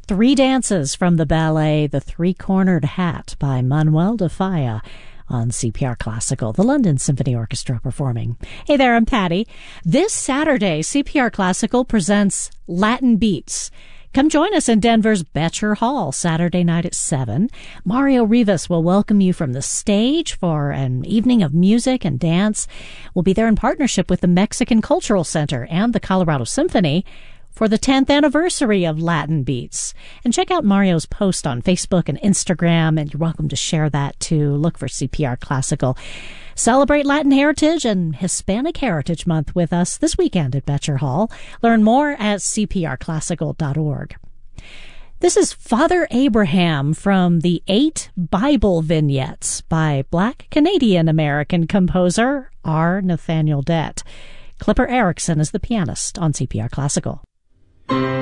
Three dances from the ballet The Three-Cornered Hat by Manuel de Falla on CPR Classical, the London Symphony Orchestra performing. Hey there, I'm Patty. This Saturday, CPR Classical presents Latin Beats. Come join us in Denver's Betcher Hall Saturday night at 7. Mario Rivas will welcome you from the stage for an evening of music and dance. We'll be there in partnership with the Mexican Cultural Center and the Colorado Symphony for the 10th anniversary of Latin Beats. And check out Mario's post on Facebook and Instagram, and you're welcome to share that too. Look for CPR Classical. Celebrate Latin Heritage and Hispanic Heritage Month with us this weekend at Betcher Hall. Learn more at cprclassical.org. This is Father Abraham from the 8 Bible Vignettes by Black Canadian-American composer R. Nathaniel Dett. Clipper Erickson is the pianist on CPR Classical.